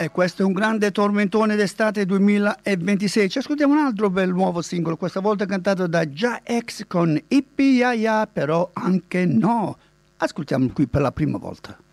E questo è un grande tormentone d'estate 2026. Ci ascoltiamo un altro bel nuovo singolo, questa volta cantato da Jah X con Ippy Ya Ya, però anche no. Ascoltiamolo qui per la prima volta.